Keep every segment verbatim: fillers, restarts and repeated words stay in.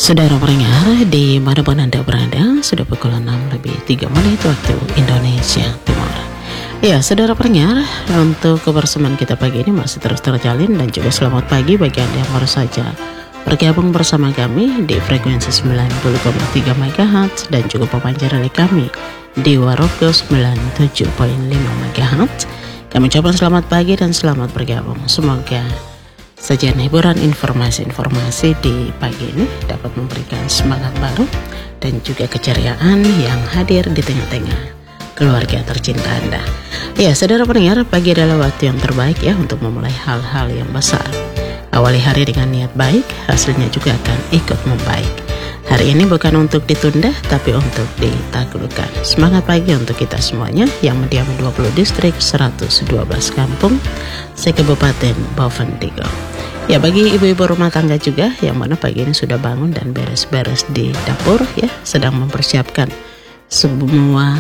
Saudara pendengar, di manapun Anda berada, sudah pukul enam lebih tiga menit waktu Indonesia Timur. Ya, saudara pendengar, untuk kebersamaan kita pagi ini masih terus terjalin, dan juga selamat pagi bagi Anda yang baru saja bergabung bersama kami di frekuensi sembilan puluh koma tiga megahertz dan juga pemancaran kami di Waroke sembilan puluh tujuh koma lima megahertz. Kami ucapkan selamat pagi dan selamat bergabung. Semoga sajian hiburan, informasi-informasi di pagi ini dapat memberikan semangat baru dan juga keceriaan yang hadir di tengah-tengah keluarga tercinta Anda. Ya, saudara pendengar, pagi adalah waktu yang terbaik ya untuk memulai hal-hal yang besar. Awali hari dengan niat baik, hasilnya juga akan ikut membaik. Hari ini bukan untuk ditunda, tapi untuk ditaklukkan. Semangat pagi untuk kita semuanya yang mendiami dua puluh distrik, seratus dua belas kampung, se-Kabupaten Bovendigul. Ya, bagi ibu-ibu rumah tangga juga yang mana pagi ini sudah bangun dan beres-beres di dapur ya, sedang mempersiapkan semua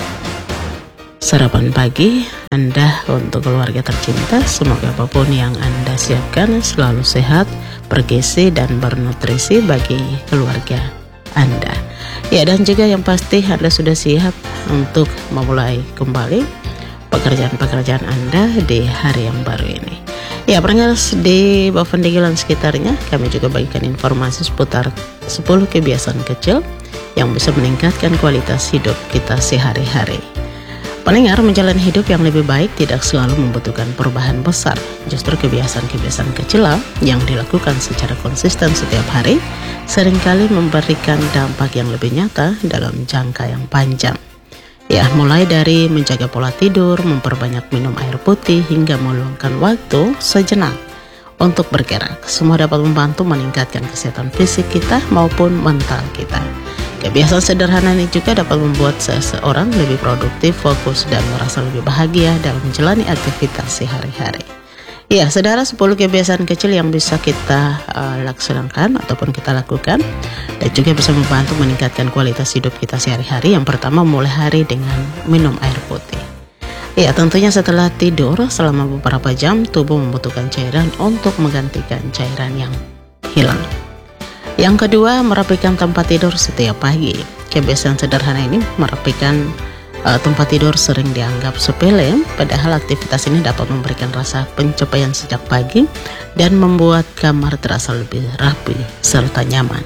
sarapan pagi Anda untuk keluarga tercinta. Semoga apapun yang Anda siapkan selalu sehat, bergizi dan bernutrisi bagi keluarga Anda. Ya, dan juga yang pasti Anda sudah siap untuk memulai kembali pekerjaan-pekerjaan Anda di hari yang baru ini. Ya, pendengar di Bovendigul dan sekitarnya, kami juga bagikan informasi seputar sepuluh kebiasaan kecil yang bisa meningkatkan kualitas hidup kita sehari-hari. Pendengar, menjalani hidup yang lebih baik tidak selalu membutuhkan perubahan besar. Justru kebiasaan-kebiasaan kecil yang dilakukan secara konsisten setiap hari seringkali memberikan dampak yang lebih nyata dalam jangka yang panjang. Ya, mulai dari menjaga pola tidur, memperbanyak minum air putih, hingga meluangkan waktu sejenak untuk bergerak. Semua dapat membantu meningkatkan kesehatan fisik kita maupun mental kita. Kebiasaan sederhana ini juga dapat membuat seseorang lebih produktif, fokus, dan merasa lebih bahagia dalam menjalani aktivitas sehari-hari. Ya, saudara, sepuluh kebiasaan kecil yang bisa kita uh, laksanakan ataupun kita lakukan dan juga bisa membantu meningkatkan kualitas hidup kita sehari-hari. Yang pertama, mulai hari dengan minum air putih. Ya, tentunya setelah tidur selama beberapa jam, tubuh membutuhkan cairan untuk menggantikan cairan yang hilang. Yang kedua, merapikan tempat tidur setiap pagi. Kebiasaan sederhana ini merapikan uh, tempat tidur sering dianggap sepele, padahal aktivitas ini dapat memberikan rasa pencapaian sejak pagi dan membuat kamar terasa lebih rapi serta nyaman.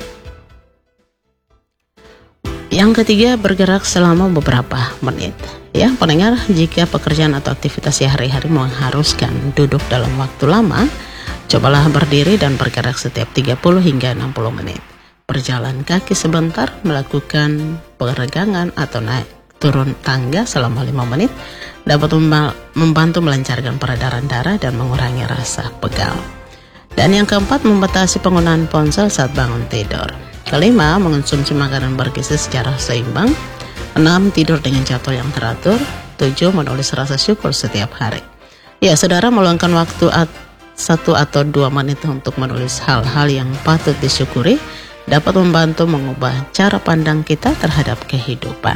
Yang ketiga, bergerak selama beberapa menit. Ya, pendengar, jika pekerjaan atau aktivitas sehari-hari mengharuskan duduk dalam waktu lama, cobalah berdiri dan bergerak setiap tiga puluh hingga enam puluh menit. Berjalan kaki sebentar, melakukan peregangan atau naik turun tangga selama lima menit dapat membantu melancarkan peredaran darah dan mengurangi rasa pegal. Dan yang keempat, membatasi penggunaan ponsel saat bangun tidur. Kelima, mengonsumsi makanan bergizi secara seimbang. Enam, tidur dengan jadwal yang teratur. Tujuh, menulis rasa syukur setiap hari. Ya, saudara, meluangkan waktu at satu atau dua menit untuk menulis hal-hal yang patut disyukuri dapat membantu mengubah cara pandang kita terhadap kehidupan.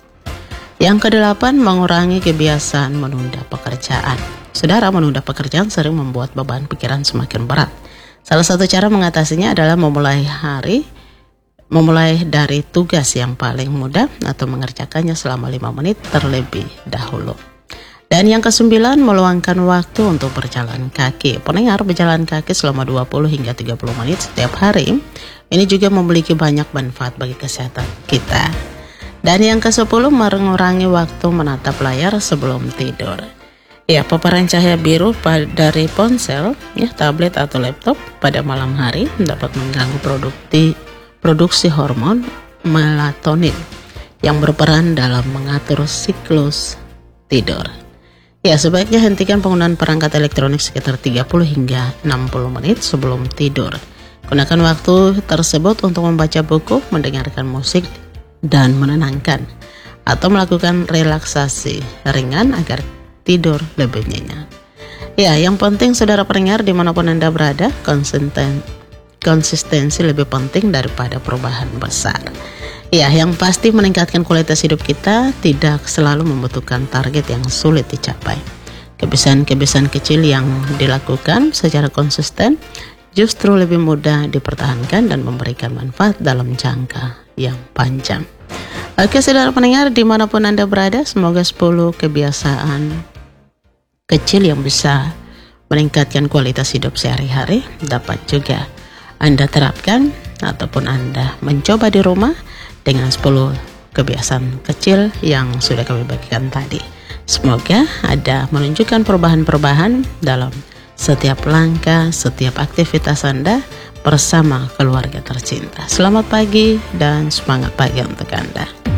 Yang kedelapan, mengurangi kebiasaan menunda pekerjaan. Saudara, menunda pekerjaan sering membuat beban pikiran semakin berat. Salah satu cara mengatasinya adalah memulai hari memulai dari tugas yang paling mudah atau mengerjakannya selama lima menit terlebih dahulu. Dan yang kesembilan, meluangkan waktu untuk berjalan kaki. Pendengar, berjalan kaki selama dua puluh hingga tiga puluh menit setiap hari ini juga memiliki banyak manfaat bagi kesehatan kita. Dan yang kesepuluh, mengurangi waktu menatap layar sebelum tidur. Ya, paparan cahaya biru dari ponsel, ya, tablet atau laptop pada malam hari dapat mengganggu produksi produksi hormon melatonin yang berperan dalam mengatur siklus tidur. Ya, sebaiknya hentikan penggunaan perangkat elektronik sekitar tiga puluh hingga enam puluh menit sebelum tidur. Gunakan waktu tersebut untuk membaca buku, mendengarkan musik, dan menenangkan, atau melakukan relaksasi ringan agar tidur lebih nyenyak. Ya, yang penting saudara pendengar dimanapun Anda berada, konsisten, konsistensi lebih penting daripada perubahan besar. Ya, yang pasti meningkatkan kualitas hidup kita tidak selalu membutuhkan target yang sulit dicapai. Kebiasaan-kebiasaan kecil yang dilakukan secara konsisten justru lebih mudah dipertahankan dan memberikan manfaat dalam jangka yang panjang. Oke saudara pendengar, dimanapun Anda berada, semoga sepuluh kebiasaan kecil yang bisa meningkatkan kualitas hidup sehari-hari dapat juga Anda terapkan ataupun Anda mencoba di rumah dengan sepuluh kebiasaan kecil yang sudah kami bagikan tadi. Semoga ada menunjukkan perubahan-perubahan dalam setiap langkah, setiap aktivitas Anda bersama keluarga tercinta. Selamat pagi dan semangat pagi untuk Anda.